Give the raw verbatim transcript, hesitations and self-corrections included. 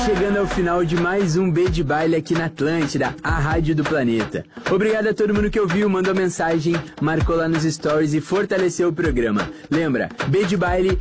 chegando ao final de mais um B de Baile aqui na Atlântida, a rádio do planeta. Obrigado a todo mundo que ouviu, mandou mensagem, marcou lá nos stories e fortaleceu o programa. Lembra, B de Baile